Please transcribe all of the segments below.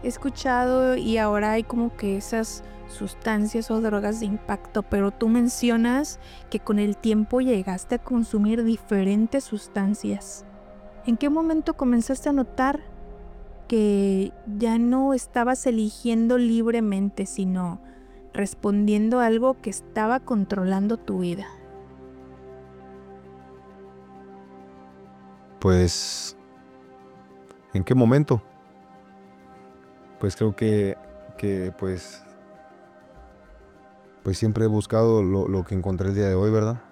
he escuchado y ahora hay como que esas sustancias o drogas de impacto, pero tú mencionas que con el tiempo llegaste a consumir diferentes sustancias. ¿En qué momento comenzaste a notar que ya no estabas eligiendo libremente, sino respondiendo a algo que estaba controlando tu vida? Pues, ¿en qué momento? Pues creo que pues siempre he buscado lo que encontré el día de hoy, ¿verdad?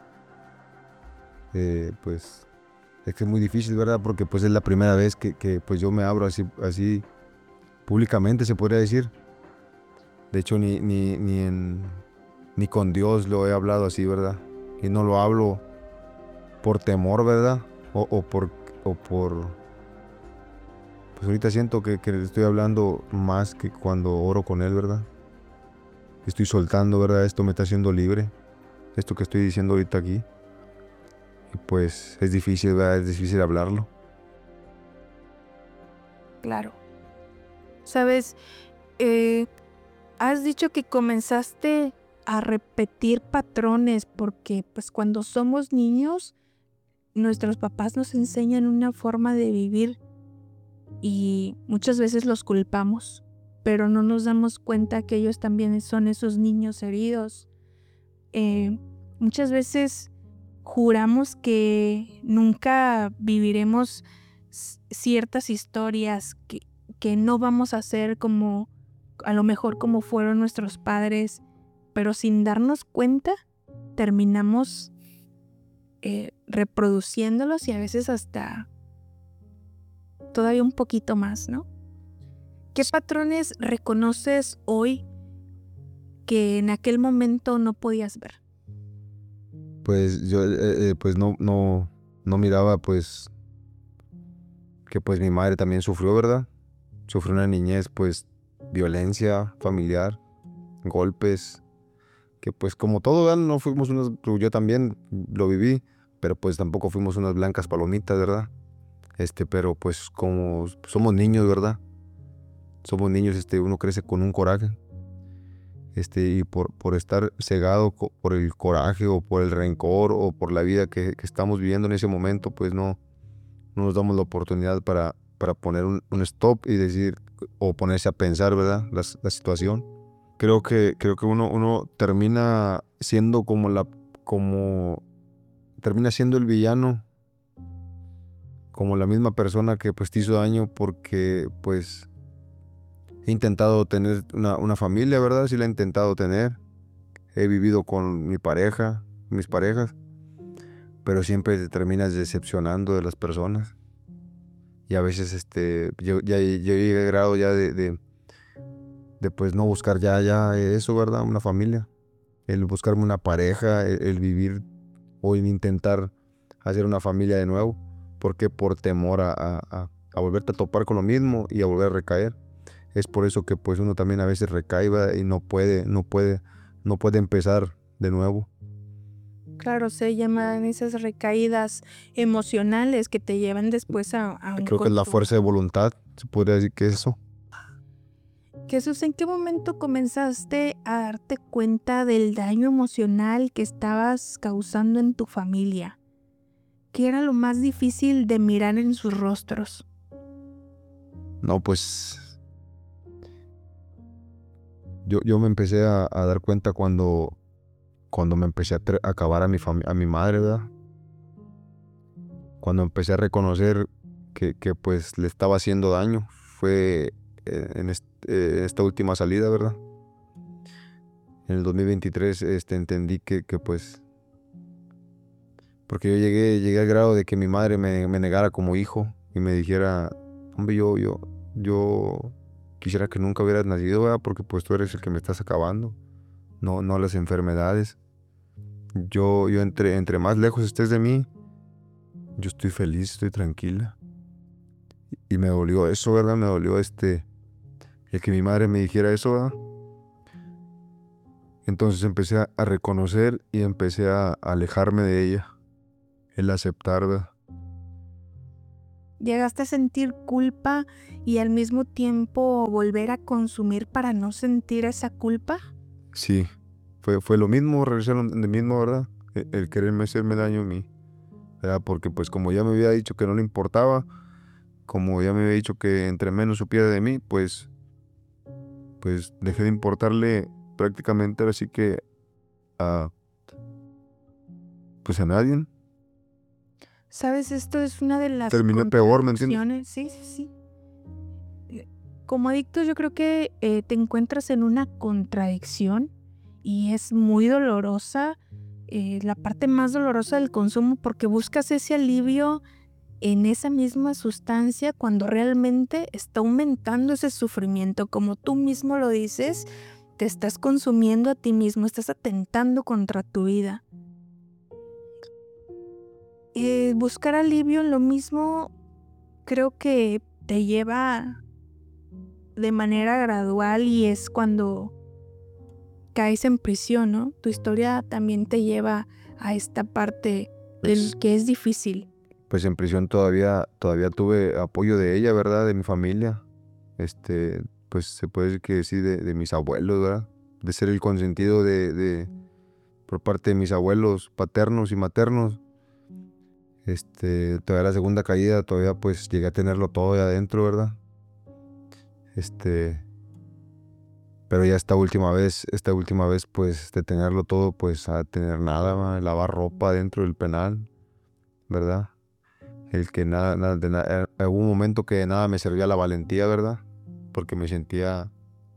Pues es que es muy difícil, ¿verdad? Porque pues es la primera vez que pues yo me abro así públicamente, se podría decir. De hecho, ni con Dios lo he hablado así, ¿verdad? Y no lo hablo por temor, ¿verdad? O por pues ahorita siento que le estoy hablando más que cuando oro con Él, ¿verdad? Estoy soltando, ¿verdad? Esto me está haciendo libre. Esto que estoy diciendo ahorita aquí. Y pues es difícil, ¿verdad? Es difícil hablarlo. Claro. Sabes, has dicho que comenzaste a repetir patrones porque pues cuando somos niños nuestros papás nos enseñan una forma de vivir y muchas veces los culpamos, pero no nos damos cuenta que ellos también son esos niños heridos. Muchas veces juramos que nunca viviremos ciertas historias, que no vamos a ser como, a lo mejor como fueron nuestros padres, pero sin darnos cuenta terminamos reproduciéndolos y a veces hasta todavía un poquito más, ¿no? ¿Qué patrones reconoces hoy que en aquel momento no podías ver? Pues yo pues no miraba pues que pues mi madre también sufrió, ¿verdad? Sufrió una niñez pues violencia familiar, golpes, que pues como todo, ¿verdad? No fuimos unos, yo también lo viví, pero pues tampoco fuimos unas blancas palomitas, ¿verdad? Pero pues como somos niños, ¿verdad? Somos niños, uno crece con un coraje, y por estar cegado por el coraje o por el rencor o por la vida que estamos viviendo en ese momento, pues no nos damos la oportunidad para poner un stop y decir, o ponerse a pensar, ¿verdad? La situación. Creo que uno termina siendo como termina siendo el villano, como la misma persona que pues te hizo daño porque pues he intentado tener una familia, ¿verdad? Sí la he intentado tener. He vivido con mi pareja, mis parejas, pero siempre te terminas decepcionando de las personas. Y a veces yo llegué al grado ya de pues no buscar ya eso, ¿verdad? Una familia. El buscarme una pareja, el vivir o el intentar hacer una familia de nuevo. Porque por temor a volverte a topar con lo mismo y a volver a recaer. Es por eso que pues uno también a veces recae, ¿verdad? Y no puede empezar de nuevo. Claro, se llaman esas recaídas emocionales que te llevan después a un Creo que es la fuerza de voluntad, se podría decir que es eso. Jesús, ¿en qué momento comenzaste a darte cuenta del daño emocional que estabas causando en tu familia? ¿Qué era lo más difícil de mirar en sus rostros? No, pues yo me empecé a dar cuenta cuando me empecé a acabar a mi madre, ¿verdad? Cuando empecé a reconocer que pues le estaba haciendo daño, fue en esta última salida, ¿verdad? En el 2023 entendí que pues, porque yo llegué al grado de que mi madre me negara como hijo y me dijera, hombre, yo quisiera que nunca hubieras nacido, ¿verdad? Porque pues tú eres el que me estás acabando, no las enfermedades. Yo entre más lejos estés de mí, yo estoy feliz, estoy tranquila. Y me dolió eso, ¿verdad? Me dolió el que mi madre me dijera eso, ¿verdad? Entonces empecé a reconocer y empecé a alejarme de ella, el aceptar, ¿verdad? ¿Llegaste a sentir culpa y al mismo tiempo volver a consumir para no sentir esa culpa? Sí, fue lo mismo, regresé a lo mismo, ¿verdad? El quererme hacerme daño a mí, ¿verdad? Porque pues como ya me había dicho que no le importaba, como ya me había dicho que entre menos supiera de mí, pues dejé de importarle prácticamente ahora sí que a, pues a nadie. Sabes, esto es una de las Terminé peor, ¿me entiendes? contradicciones. Sí, sí, sí. Como adicto yo creo que te encuentras en una contradicción y es muy dolorosa, la parte más dolorosa del consumo, porque buscas ese alivio en esa misma sustancia cuando realmente está aumentando ese sufrimiento. Como tú mismo lo dices, te estás consumiendo a ti mismo, estás atentando contra tu vida. Buscar alivio en lo mismo creo que te lleva de manera gradual y es cuando caes en prisión, ¿no? Tu historia también te lleva a esta parte Pues, que es difícil. pues en prisión todavía tuve apoyo de ella, ¿verdad? De mi familia. Pues se puede decir que sí, de mis abuelos, ¿verdad? De ser el consentido por parte de mis abuelos paternos y maternos. Todavía la segunda caída, todavía pues llegué a tenerlo todo ahí adentro, ¿verdad? Pero ya esta última vez pues de tenerlo todo, pues a tener nada, ¿va? Lavar ropa dentro del penal, ¿verdad? El que hubo un momento que de nada me servía la valentía, ¿verdad? Porque me sentía,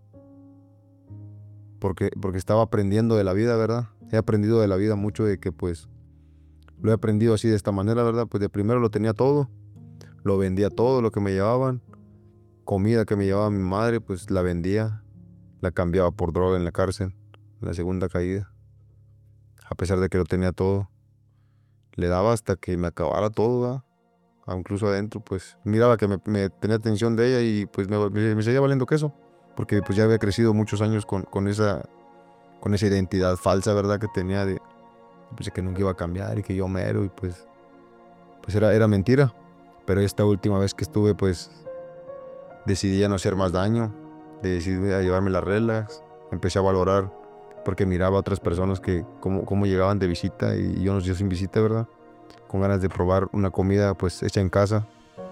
porque estaba aprendiendo de la vida, ¿verdad? He aprendido de la vida mucho de que pues lo he aprendido así de esta manera, ¿verdad? Pues de primero lo tenía todo, lo vendía todo lo que me llevaban, comida que me llevaba mi madre, pues la vendía, la cambiaba por droga en la cárcel, en la segunda caída, a pesar de que lo tenía todo, le daba hasta que me acabara todo, ¿verdad? Incluso adentro, pues miraba que me tenía atención de ella y pues me seguía valiendo queso, porque pues ya había crecido muchos años con esa identidad falsa, ¿verdad? Que tenía de pues, que nunca iba a cambiar y que yo mero y pues era mentira. Pero esta última vez que estuve, pues decidí ya no hacer más daño, decidí a llevarme las reglas, empecé a valorar, porque miraba a otras personas que cómo llegaban de visita y yo sin visita, ¿verdad? Con ganas de probar una comida pues hecha en casa.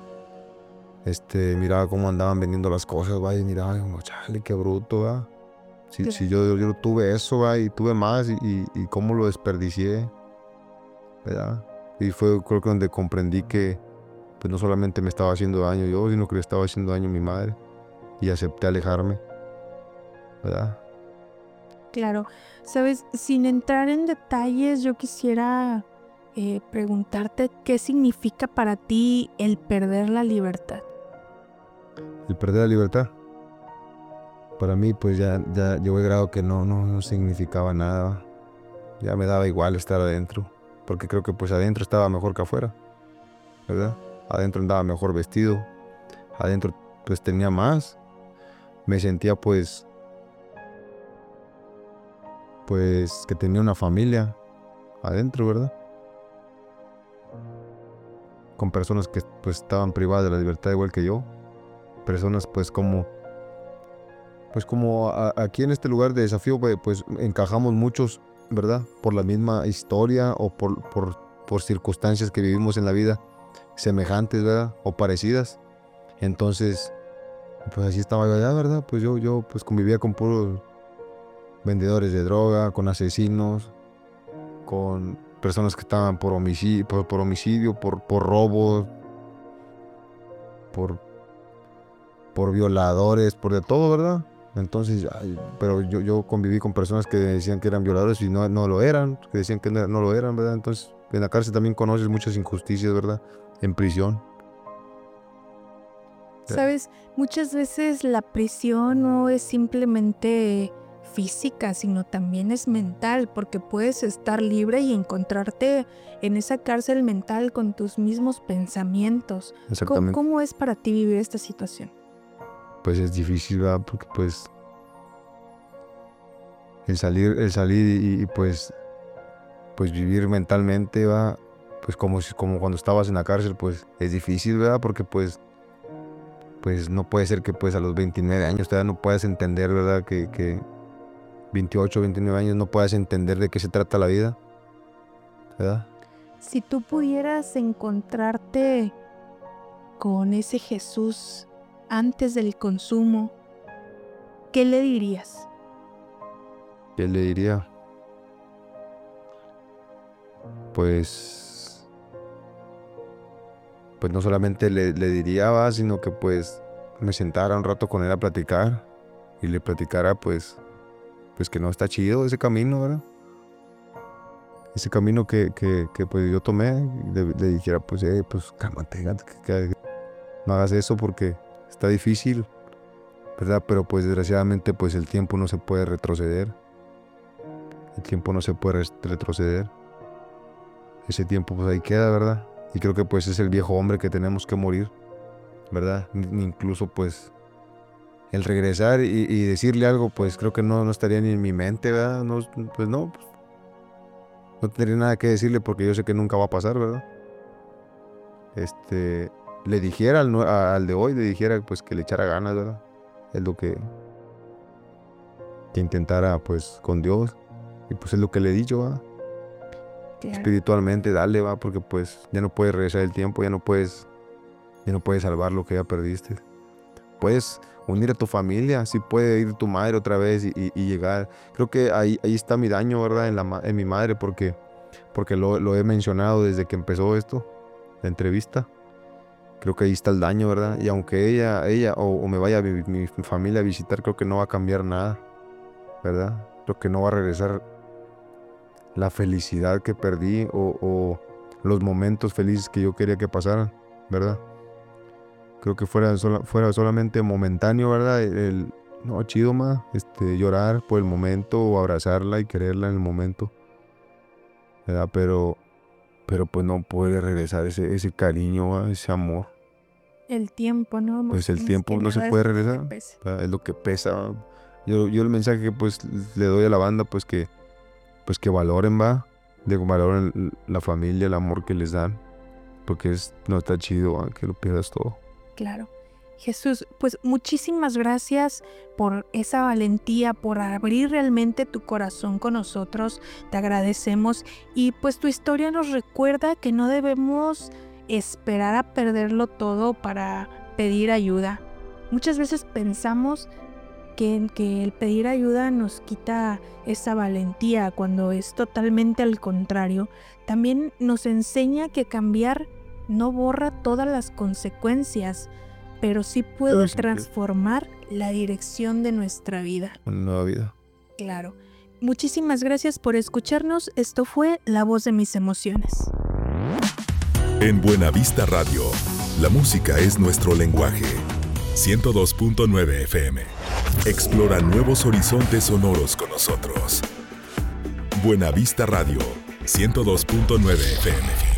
Miraba cómo andaban vendiendo las cosas, va, y miraba como, chale, qué bruto, va. Si yo tuve eso, va, y tuve más, y cómo lo desperdicié, ¿verdad? Y fue creo que donde comprendí que pues no solamente me estaba haciendo daño yo, sino que le estaba haciendo daño a mi madre. Y acepté alejarme, ¿verdad? Claro, sabes, sin entrar en detalles, yo quisiera preguntarte qué significa para ti el perder la libertad. El perder la libertad, para mí pues ya llegó el grado que no significaba nada. Ya me daba igual estar adentro, porque creo que pues adentro estaba mejor que afuera, ¿verdad? Adentro andaba mejor vestido, adentro pues tenía más, me sentía pues que tenía una familia adentro, ¿verdad? Con personas que pues estaban privadas de la libertad igual que yo, personas pues como aquí en este lugar de desafío pues encajamos muchos, ¿verdad? Por la misma historia o por circunstancias que vivimos en la vida semejantes, ¿verdad? O parecidas. Entonces, pues así estaba yo allá, ¿verdad? Pues yo pues convivía con puros vendedores de droga, con asesinos, con personas que estaban por homicidio, por robos, por, por violadores, por de todo, ¿verdad? Entonces, pero yo conviví con personas que decían que eran violadores y no lo eran, que decían que no lo eran, ¿verdad? Entonces, en la cárcel también conoces muchas injusticias, ¿verdad? En prisión. Sabes, muchas veces la prisión no es simplemente física, sino también es mental, porque puedes estar libre y encontrarte en esa cárcel mental con tus mismos pensamientos. Exactamente. ¿Cómo es para ti vivir esta situación? Pues es difícil, ¿verdad? Porque pues el salir y pues vivir mentalmente, ¿va? pues como cuando estabas en la cárcel, pues es difícil, ¿verdad? Porque pues no puede ser que pues a los 29 años todavía no puedas entender, ¿verdad? Que 28, 29 años no puedas entender de qué se trata la vida, ¿verdad? Si tú pudieras encontrarte con ese Jesús antes del consumo, ¿qué le dirías? ¿Qué le diría? Pues no solamente le diría, va, sino que pues me sentara un rato con él a platicar y le platicara pues que no está chido ese camino, ¿verdad? Ese camino que pues yo tomé, le dijera pues cálmate, que no hagas eso porque está difícil, ¿verdad? Pero pues desgraciadamente pues el tiempo no se puede retroceder. El tiempo no se puede retroceder. Ese tiempo pues ahí queda, ¿verdad? Y creo que pues es el viejo hombre que tenemos que morir, ¿verdad? Incluso pues el regresar y decirle algo, pues creo que no estaría ni en mi mente, ¿verdad? No tendría nada que decirle porque yo sé que nunca va a pasar, ¿verdad? Le dijera al de hoy, le dijera pues que le echara ganas, ¿verdad? Es lo que intentara pues con Dios. Y pues es lo que le he dicho, ¿verdad? Claro. Espiritualmente, dale, va, porque pues ya no puedes regresar el tiempo, ya no puedes salvar lo que ya perdiste. Puedes unir a tu familia, sí puede ir tu madre otra vez y llegar. Creo que ahí está mi daño, ¿verdad? En mi madre, porque lo he mencionado desde que empezó esto, la entrevista. Creo que ahí está el daño, ¿verdad? Y aunque ella o me vaya mi familia a visitar, creo que no va a cambiar nada, ¿verdad? Creo que no va a regresar la felicidad que perdí o los momentos felices que yo quería que pasaran, ¿verdad? Creo que fuera solamente momentáneo, ¿verdad? No, chido, ma, llorar por el momento o abrazarla y quererla en el momento, ¿verdad? Pero pues no puede regresar ese cariño, ese amor. El tiempo, ¿no? Pues el tiempo no se puede regresar, es lo que pesa. Yo el mensaje que pues le doy a la banda, pues que valoren, valoren la familia, el amor que les dan, porque no está chido, que lo pierdas todo. Claro. Jesús, pues muchísimas gracias por esa valentía, por abrir realmente tu corazón con nosotros. Te agradecemos y pues tu historia nos recuerda que no debemos esperar a perderlo todo para pedir ayuda. Muchas veces pensamos que el pedir ayuda nos quita esa valentía, cuando es totalmente al contrario. También nos enseña que cambiar no borra todas las consecuencias, pero sí puede transformar la dirección de nuestra vida. Una nueva vida. Claro. Muchísimas gracias por escucharnos. Esto fue La Voz de Mis Emociones. En Buenavista Radio, la música es nuestro lenguaje. 102.9 FM. Explora nuevos horizontes sonoros con nosotros. Buenavista Radio, 102.9 FM.